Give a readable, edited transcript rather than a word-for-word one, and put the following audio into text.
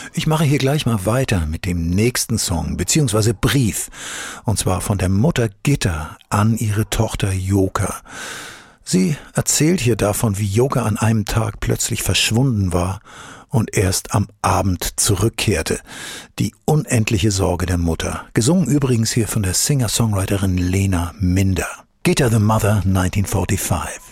Ich mache hier gleich mal weiter mit dem nächsten Song bzw. Brief. Und zwar von der Mutter Gitta an ihre Tochter Joka. Sie erzählt hier davon, wie Joka an einem Tag plötzlich verschwunden war und erst am Abend zurückkehrte. Die unendliche Sorge der Mutter. Gesungen übrigens hier von der Singer-Songwriterin Lena Minder. Gitta the Mother 1945.